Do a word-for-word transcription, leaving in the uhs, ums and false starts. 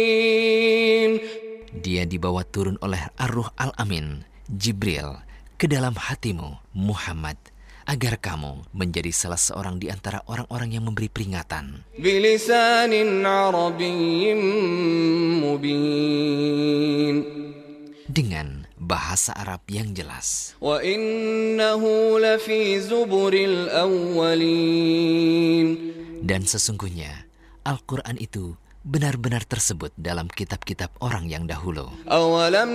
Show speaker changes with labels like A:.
A: Dia dibawa turun oleh Ar-Ruh Al-Amin, Jibril, ke dalam hatimu, Muhammad, agar kamu menjadi salah seorang di antara orang-orang yang memberi peringatan.
B: Bilisanin Arabiyyin mubin.
A: Dengan bahasa Arab yang jelas.
B: Wa innahu lafi zuburil awwalin.
A: Dan sesungguhnya Al-Quran itu benar-benar tersebut dalam kitab-kitab orang yang dahulu.
B: Awalam